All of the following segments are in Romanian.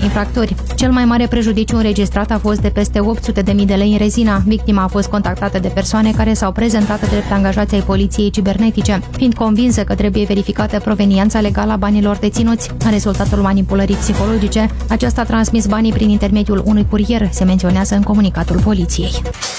infractori. Cel mai mare prejudiciu înregistrat a fost de peste 800.000 de lei în rezina. Victima a fost contactată de persoane care s-au prezentat drept angajați ai poliției cibernetice, fiind convinsă că trebuie verificată proveniența legală a banilor deținuți. În rezultatul manipulării psihologice, aceasta a transmis banii prin intermediul unui curier, se menționează în comunicatul poliției.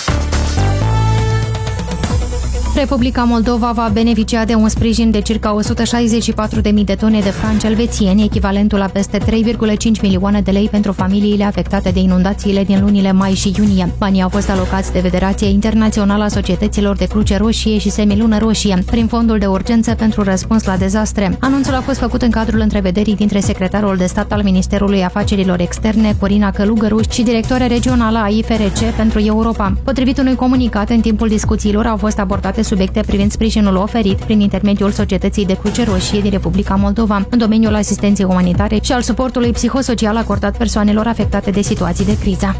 Republica Moldova va beneficia de un sprijin de circa 164.000 de tone de franci elvețieni, echivalentul la peste 3,5 milioane de lei pentru familiile afectate de inundațiile din lunile mai și iunie. Banii au fost alocați de Federația Internațională a Societăților de Cruce Roșie și Semilună Roșie, prin Fondul de Urgență pentru Răspuns la Dezastre. Anunțul a fost făcut în cadrul întrevederii dintre secretarul de stat al Ministerului Afacerilor Externe, Corina Călugăru, și directoarea regională a IFRC pentru Europa. Potrivit unui comunicat, în timpul discuțiilor au fost abordate subiecte privind sprijinul oferit prin intermediul Societății de Cruce Roșie din Republica Moldova în domeniul asistenței umanitare și al suportului psihosocial acordat persoanelor afectate de situații de criză.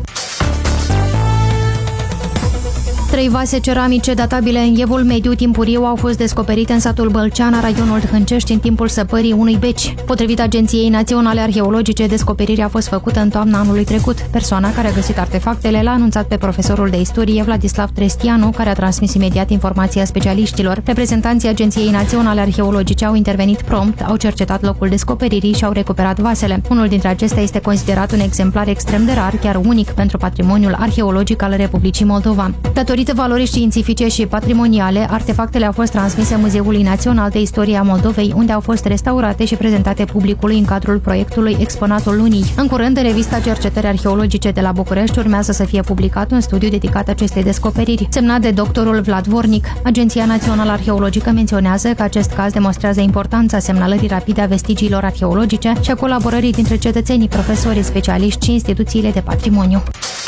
3 vase ceramice databile în Evul Mediu timpuriu au fost descoperite în satul Bălceana, raionul Hâncești, în timpul săpării unui beci. Potrivit Agenției Naționale Arheologice, descoperirea a fost făcută în toamna anului trecut. Persoana care a găsit artefactele l-a anunțat pe profesorul de istorie Vladislav Trestianu, care a transmis imediat informația specialiștilor. Reprezentanții Agenției Naționale Arheologice au intervenit prompt, au cercetat locul descoperirii și au recuperat vasele. Unul dintre acestea este considerat un exemplar extrem de rar, chiar unic pentru patrimoniul arheologic al Republicii Moldova. Datorită valorii științifice și patrimoniale, artefactele au fost transmise Muzeului Național de Istorie a Moldovei, unde au fost restaurate și prezentate publicului în cadrul proiectului Exponatul Lunii. În curând, în revista Cercetări Arheologice de la București urmează să fie publicat un studiu dedicat acestei descoperiri, semnat de doctorul Vlad Vornic. Agenția Națională Arheologică menționează că acest caz demonstrează importanța semnalării rapide a vestigiilor arheologice și a colaborării dintre cetățenii, profesori, specialiști și instituțiile de patrimoniu.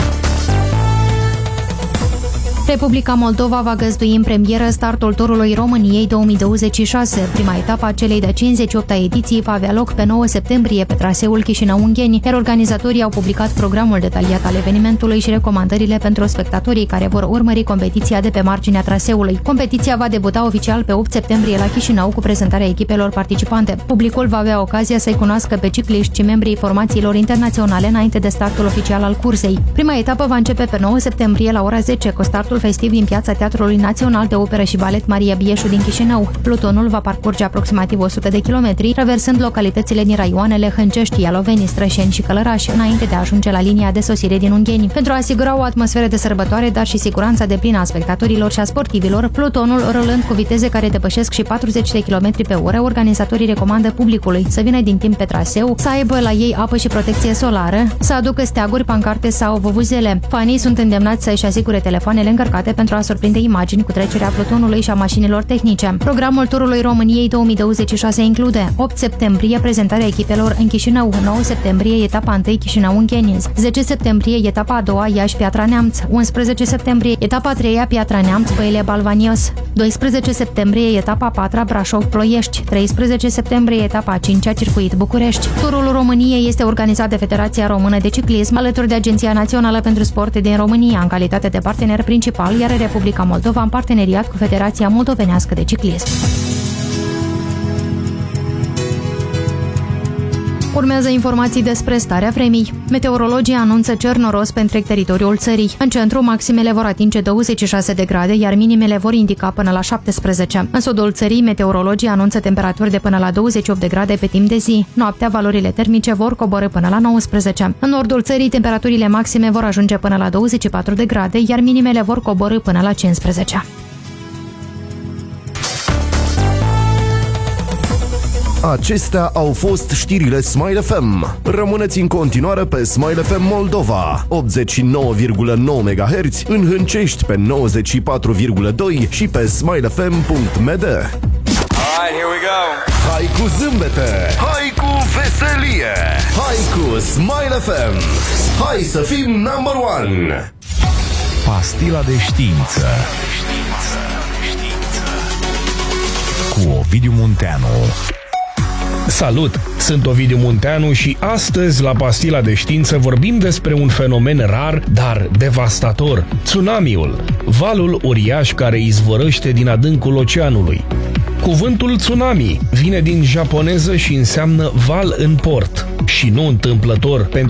Republica Moldova va găzdui în premieră startul Turului României 2026. Prima etapă a celei de-a 58-a ediții va avea loc pe 9 septembrie pe traseul Chișinău-Ungheni, iar organizatorii au publicat programul detaliat al evenimentului și recomandările pentru spectatorii care vor urmări competiția de pe marginea traseului. Competiția va debuta oficial pe 8 septembrie la Chișinău cu prezentarea echipelor participante. Publicul va avea ocazia să-i cunoască pe cicliști și membrii formațiilor internaționale înainte de startul oficial al cursei. Prima etapă va începe pe 9 septembrie la ora 10 cu startul festiv din piața Teatrului Național de Operă și Balet Maria Bieșu din Chișinău. Plutonul va parcurge aproximativ 100 de kilometri, traversând localitățile din raioanele Hâncești, Ialoveni, Strășeni și Călăraș, înainte de a ajunge la linia de sosire din Ungheni. Pentru a asigura o atmosferă de sărbătoare, dar și siguranța deplină a spectatorilor și a sportivilor, plutonul rulând cu viteze care depășesc și 40 de km pe oră, organizatorii recomandă publicului să vină din timp pe traseu, să aibă la ei apă și protecție solară, să aducă steaguri, pancarte sau vuvuzele. Fanii sunt îndemnați să-și asigure telefoanele încărcate pentru a surprinde imagini cu trecerea plutonului și a mașinilor tehnice. Programul Turului României 2026 include 8 septembrie prezentarea echipelor în Chișinău, 9 septembrie etapa 1 Chișinău-Ungheni, 10 septembrie etapa a doua Iași-Piatra Neamț, 11 septembrie etapa a treia Piatra Neamț, Băile Balvanios, 12 septembrie etapa a patra Brașov-Ploiești, 13 septembrie etapa a cincea Circuit București. Turul României este organizat de Federația Română de Ciclism alături de Agenția Națională pentru Sport din România în calitate de partener principal, iar Republica Moldova în parteneriat cu Federația Moldovenească de Ciclism. Urmează informații despre starea vremii. Meteorologii anunță cer noros pe întreg teritoriul țării. În centru, maximele vor atinge 26 de grade, iar minimele vor indica până la 17. În sudul țării, meteorologii anunță temperaturi de până la 28 de grade pe timp de zi. Noaptea, valorile termice vor coborî până la 19. În nordul țării, temperaturile maxime vor ajunge până la 24 de grade, iar minimele vor coborî până la 15. Acestea au fost știrile Smile FM. Rămâneți în continuare pe Smile FM Moldova, 89,9 MHz, în Hâncești pe 94,2 și pe smilefm.md. Alright, here we go. Hai cu zâmbete, hai cu veselie, hai cu Smile FM. Hai să fim number one. Pastila de știință cu Ovidiu Munteanu. Salut! Sunt Ovidiu Munteanu și astăzi la Pastila de Știință vorbim despre un fenomen rar, dar devastator, tsunamiul, valul uriaș care izvorăște din adâncul oceanului. Cuvântul tsunami vine din japoneză și înseamnă val în port și nu întâmplător, pentru